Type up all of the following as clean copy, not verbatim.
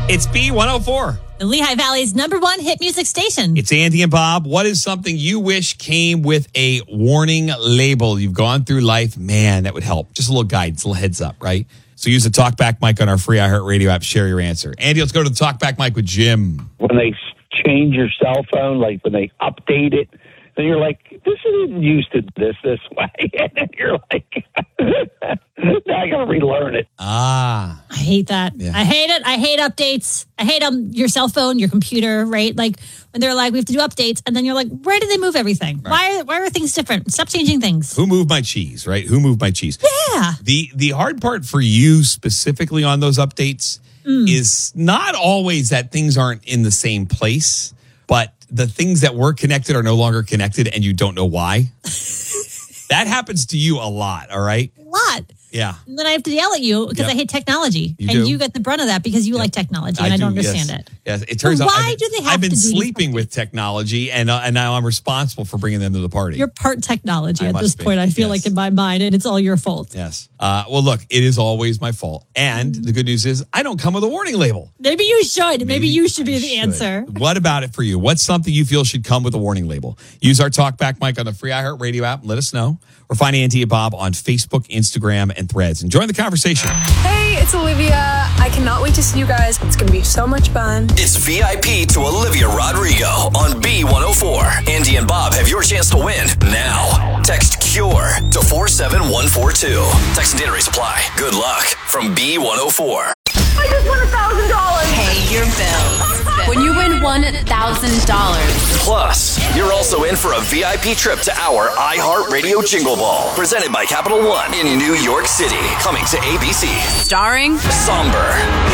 It's B104. The Lehigh Valley's #1 hit music station. It's Andy and Bob. What is something you wish came with a warning label? You've gone through life. Man, that would help. Just a little guidance, a little heads up, right? So use the TalkBack mic on our free iHeartRadio app. Share your answer. Andy, let's go to the TalkBack mic with Jim. When they change your cell phone, like when they update it, then you're like, this isn't used to this way. And then you're like, now I got to relearn it. I hate that. Yeah. I hate it. I hate updates. I hate your cell phone, your computer, right? Like when they're like, we have to do updates. And then you're like, where did they move everything? Right. Why are things different? Stop changing things. Who moved my cheese, right? Who moved my cheese? Yeah. The hard part for you specifically on those updates is not always that things aren't in the same place, but the things that were connected are no longer connected and you don't know why. That happens to you a lot, all right? A lot. Yeah. And then I have to yell at you because I hate technology. You get the brunt of that because you like technology and I don't understand it. Yes. It turns out why do they have I've been to do sleeping with technology and now I'm responsible for bringing them to the party. You're part technology I at must this be. point, I feel Yes. like in my mind, and it's all your fault. Yes. Well, look, it is always my fault. And the good news is I don't come with a warning label. Maybe you should. Maybe you should be I the should. answer. What about it for you? What's something you feel should come with a warning label? Use our TalkBack mic on the free iHeartRadio app and let us know. Or find Andy and Bob on Facebook, Instagram, and Threads. And join the conversation. Hey, it's Olivia. I cannot wait to see you guys. It's going to be so much fun. It's VIP to Olivia Rodrigo on B104. Andy and Bob have your chance to win now. Text CURE to 47142. Text and data rates apply. Good luck from B104. I just won $1,000. Pay your bills. When you win $1,000. Plus, you're also in for a VIP trip to our iHeartRadio Jingle Ball, presented by Capital One in New York City. Coming to ABC. Starring Somber,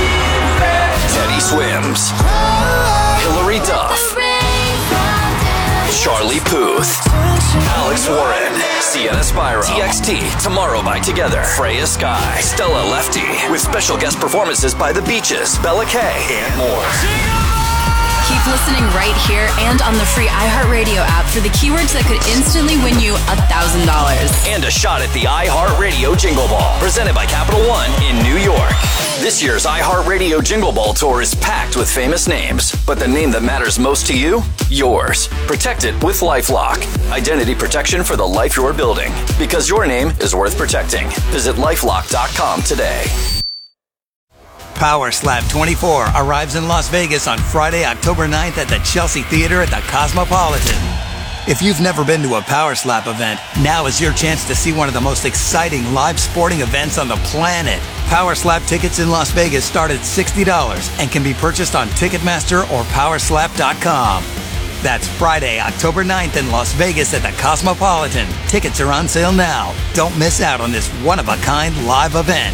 Teddy Swims, Hillary Duff, Charlie Puth, Alex Warren, Sienna Spyro, TXT, Tomorrow by Together, Freya Sky, Stella Lefty, with special guest performances by The Beaches, Bella Kay, and more. Keep listening right here and on the free iHeartRadio app for the keywords that could instantly win you $1,000. And a shot at the iHeartRadio Jingle Ball, presented by Capital One in New York. This year's iHeartRadio Jingle Ball Tour is packed with famous names, but the name that matters most to you? Yours. Protect it with LifeLock. Identity protection for the life you're building. Because your name is worth protecting. Visit LifeLock.com today. Power Slap 24 arrives in Las Vegas on Friday, October 9th at the Chelsea Theater at the Cosmopolitan. If you've never been to a Power Slap event, now is your chance to see one of the most exciting live sporting events on the planet. Power Slap tickets in Las Vegas start at $60 and can be purchased on Ticketmaster or Powerslap.com. That's Friday, October 9th in Las Vegas at the Cosmopolitan. Tickets are on sale now. Don't miss out on this one-of-a-kind live event.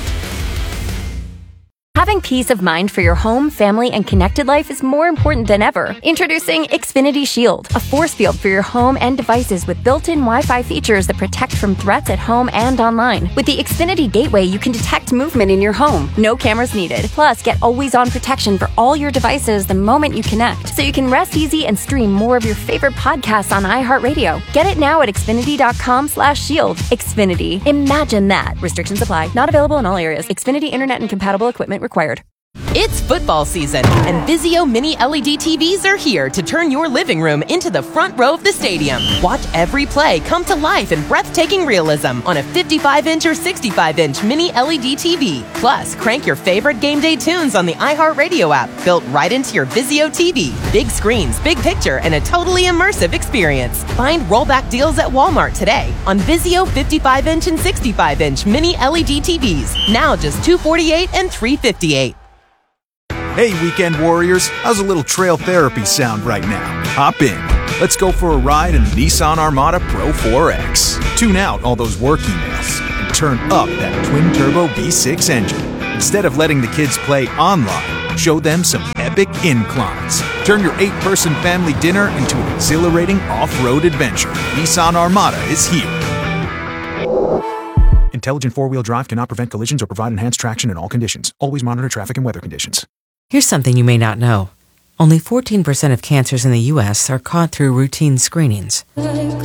Having peace of mind for your home, family, and connected life is more important than ever. Introducing Xfinity Shield, a force field for your home and devices with built-in Wi-Fi features that protect from threats at home and online. With the Xfinity Gateway, you can detect movement in your home. No cameras needed. Plus, get always-on protection for all your devices the moment you connect, so you can rest easy and stream more of your favorite podcasts on iHeartRadio. Get it now at Xfinity.com/shield. Xfinity. Imagine that. Restrictions apply. Not available in all areas. Xfinity Internet and compatible equipment required. It's football season, and Vizio Mini LED TVs are here to turn your living room into the front row of the stadium. Watch every play come to life in breathtaking realism on a 55-inch or 65-inch Mini LED TV. Plus, crank your favorite game day tunes on the iHeartRadio app, built right into your Vizio TV. Big screens, big picture, and a totally immersive experience. Find rollback deals at Walmart today on Vizio 55-inch and 65-inch Mini LED TVs. Now just $248 and $358. Hey, weekend warriors, how's a little trail therapy sound right now? Hop in. Let's go for a ride in the Nissan Armada Pro 4X. Tune out all those work emails and turn up that twin-turbo V6 engine. Instead of letting the kids play online, show them some epic inclines. Turn your 8-person family dinner into an exhilarating off-road adventure. Nissan Armada is here. Intelligent four-wheel drive cannot prevent collisions or provide enhanced traction in all conditions. Always monitor traffic and weather conditions. Here's something you may not know. Only 14% of cancers in the U.S. are caught through routine screenings.